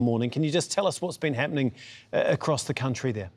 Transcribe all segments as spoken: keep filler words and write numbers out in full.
morning. Can you just tell us what's been happening uh, across the country there?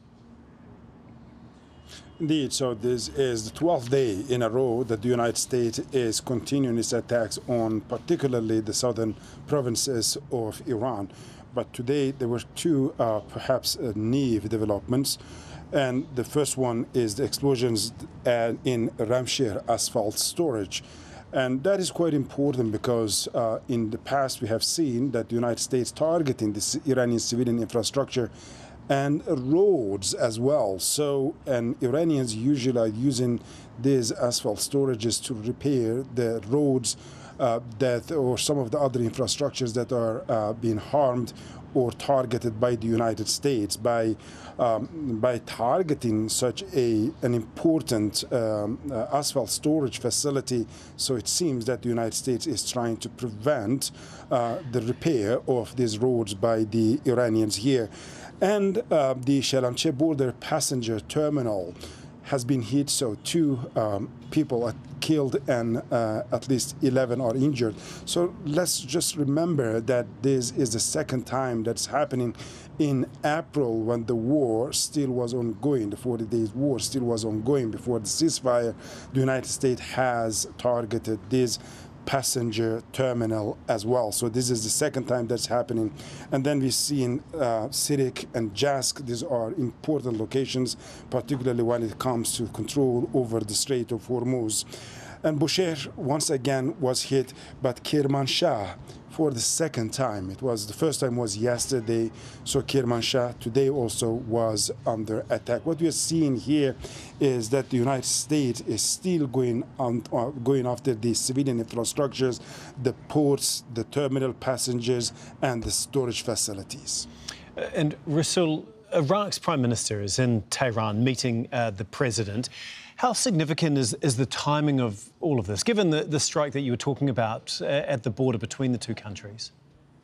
Indeed, so this is the twelfth day in a row that the United States is continuing its attacks on particularly the southern provinces of Iran. But today there were two uh, perhaps uh, new developments. And the first one is the explosions uh, in Ramshir asphalt storage. And that is quite important because uh, in the past we have seen that the United States targeting this Iranian civilian infrastructure and roads as well. So, and Iranians usually are using these asphalt storages to repair the roads uh, that, or some of the other infrastructures that are uh, being harmed or targeted by the United States. By um, by targeting such a an important um, uh, asphalt storage facility, so it seems that the United States is trying to prevent uh, the repair of these roads by the Iranians here. And uh, the Shalamche border passenger terminal has been hit, so two um, people are killed and uh, at least eleven are injured. So let's just remember that this is the second time that's happening. In April, when the war still was ongoing, the forty days war still was ongoing before the ceasefire, the United States has targeted this passenger terminal as well. So this is the second time that's happening. And then we've seen uh, Sirik and Jask. These are important locations, particularly when it comes to control over the Strait of Hormuz. And Bushehr once again was hit, but Kermanshah for the second time. It was the first time was yesterday, so Kermanshah today also was under attack. What we are seeing here is that the United States is still going on, uh, going after the civilian infrastructures, the ports, the terminal passengers, and the storage facilities. Uh, and Rasul, Iraq's Prime Minister is in Tehran meeting uh, the President. How significant is, is the timing of all of this, given the, the strike that you were talking about uh, at the border between the two countries?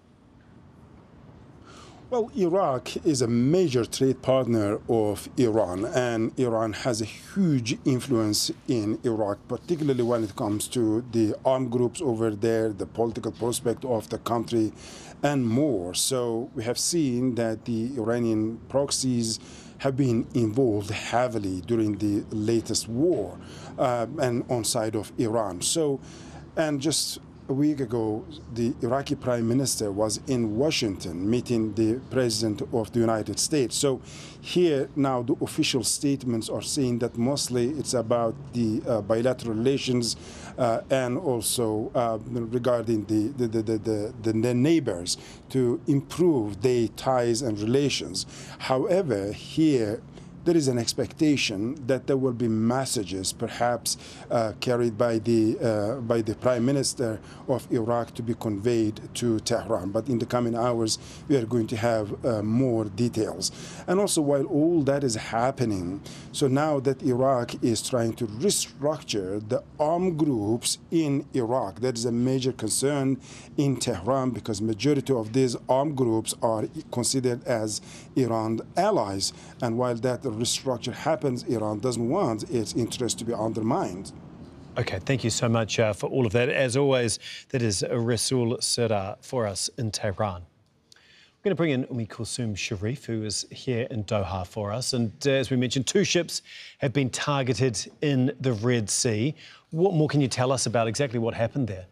Well, Iraq is a major trade partner of Iran, and Iran has a huge influence in Iraq, particularly when it comes to the armed groups over there, the political prospect of the country, and more. So we have seen that the Iranian proxies have been involved heavily during the latest war uh, and on side of Iran. So, and just a week ago, the Iraqi Prime Minister was in Washington meeting the President of the United States. So here now the official statements are saying that mostly it's about the uh, bilateral relations uh, and also uh, regarding the the, the, the, the the neighbors to improve their ties and relations. However, here there is an expectation that there will be messages, perhaps uh, carried by the uh, by the Prime Minister of Iraq, to be conveyed to Tehran. But in the coming hours, we are going to have uh, more details. And also, while all that is happening, so now that Iraq is trying to restructure the armed groups in Iraq, that is a major concern in Tehran because majority of these armed groups are considered as Iran's allies. And while that restructure happens, Iran doesn't want its interest to be undermined. OK, thank you so much uh, for all of that. As always, that is Rasul Sirda for us in Tehran. We're going to bring in Umi Kulsum Sharif, who is here in Doha for us. And uh, as we mentioned, two ships have been targeted in the Red Sea. What more can you tell us about exactly what happened there?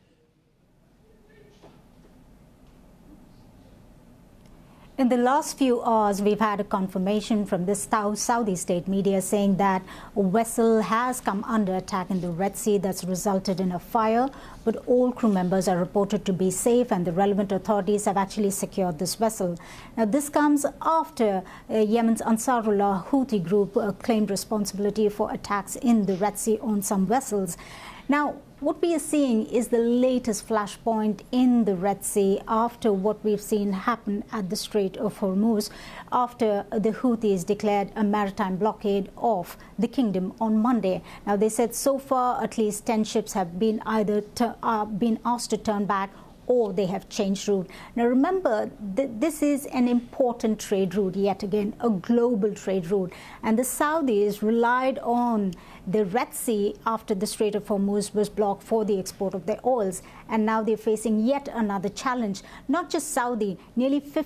In the last few hours, we've had a confirmation from the Saudi state media saying that a vessel has come under attack in the Red Sea that's resulted in a fire, but all crew members are reported to be safe and the relevant authorities have actually secured this vessel. Now, this comes after uh, Yemen's Ansarullah Houthi group uh, claimed responsibility for attacks in the Red Sea on some vessels. Now, what we are seeing is the latest flashpoint in the Red Sea after what we've seen happen at the Strait of Hormuz, after the Houthis declared a maritime blockade of the kingdom on Monday. Now, they said so far at least ten ships have been either uh, been asked to turn back or they have changed route. Now remember, th this is an important trade route, yet again, a global trade route. And the Saudis relied on the Red Sea after the Strait of Hormuz was blocked for the export of their oils. And now they're facing yet another challenge. Not just Saudi, nearly fifty